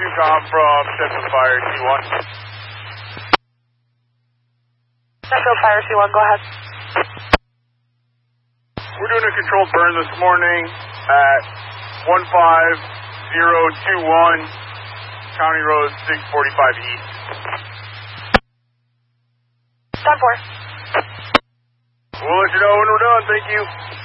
com from Central Fire C1. Central Fire C1, go ahead. We're doing a controlled burn this morning at 15021 County Road 645 East. 10-4. We'll let you know when we're done. Thank you.